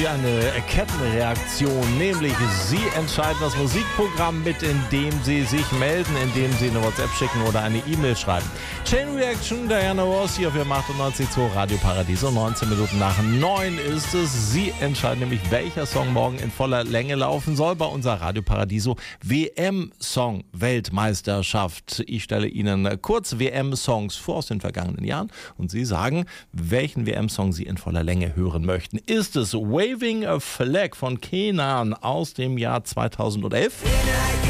Eine Kettenreaktion, nämlich Sie entscheiden das Musikprogramm mit, indem Sie sich melden, indem Sie eine WhatsApp schicken oder eine E-Mail schreiben. Chain Reaction, Diana Ross hier auf Ihrem 98.2 Radio Paradiso. 19 Minuten nach 9 ist es. Sie entscheiden nämlich, welcher Song morgen in voller Länge laufen soll bei unserer Radio Paradiso WM-Song-Weltmeisterschaft. Ich stelle Ihnen kurz WM-Songs vor aus den vergangenen Jahren und Sie sagen, welchen WM-Song Sie in voller Länge hören möchten. Ist es Waving a Flag von Kenan aus dem Jahr 2011?